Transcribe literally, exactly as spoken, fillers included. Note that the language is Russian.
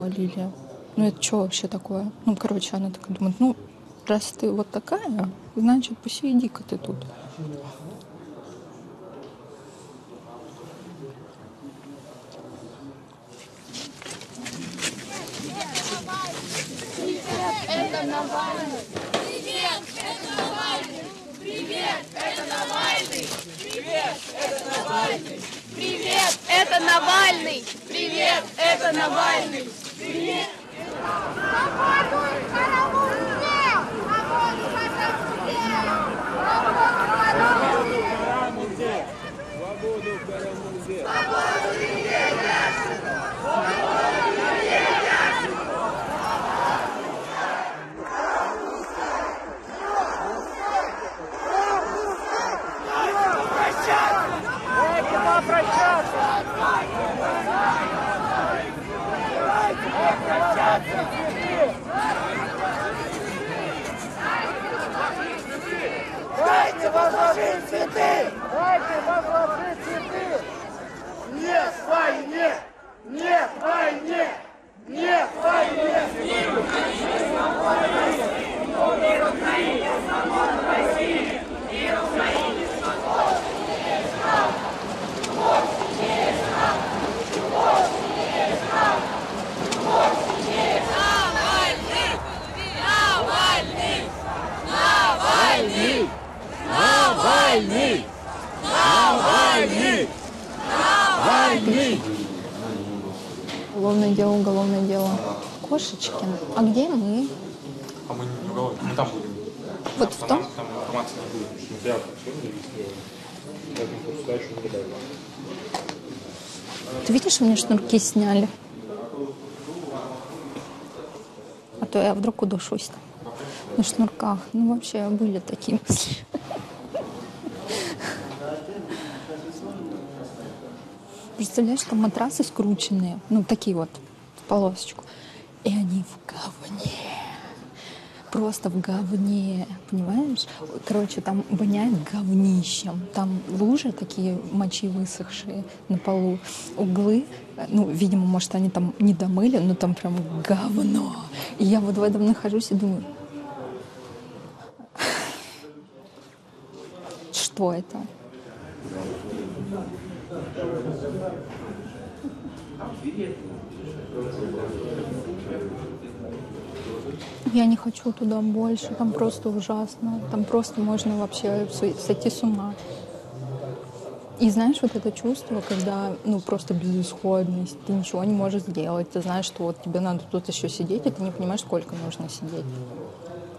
Лилия. Ну это что вообще такое? Ну, короче, она такая думает, ну, раз ты вот такая, значит, посиди-ка ты тут. Это Навальный! Привет, это Навальный! Привет, это Навальный! Привет, это Навальный! Привет, это Навальный! Привет, это Навальный! Привет! Свободу Карамурзе! Свободу Карамурзе! Свободу Карамурзе! Свободу Лилии Яшину! Свободу Лилии Яшину! Дайте попрощаться! Дайте попрощаться! Дайте возложить цветы! Дайте возложить цветы! Нет войне! Нет войне! Нет войне! Мир Украине! Свобода России! Мир Украине! Свобода! Навальный! Навальный! Навальный! Навальный! Уголовное дело, уголовное дело. Кошечкин. А где мы? А мы не в уголовном, мы там будем. Вот Там- в том? Там информации не будет. Материал все не регистрирован. Поэтому туда еще не добавили. Ты видишь, у меня шнурки сняли? А то я вдруг удушусь там на шнурках. Ну, вообще, были такие мысли. Представляешь, там матрасы скрученные, ну, такие вот, в полосочку. И они в говне. Просто в говне, понимаешь? Короче, там воняет говнищем. Там лужи такие, мочи высохшие на полу. Углы, ну, видимо, может, они там не домыли, но там прям говно. И я вот в этом нахожусь и думаю, что это? Я не хочу туда больше, там просто ужасно, там просто можно вообще со- сойти с ума. И знаешь, вот это чувство, когда, ну, просто безысходность, ты ничего не можешь сделать, ты знаешь, что вот тебе надо тут еще сидеть, и ты не понимаешь, сколько нужно сидеть.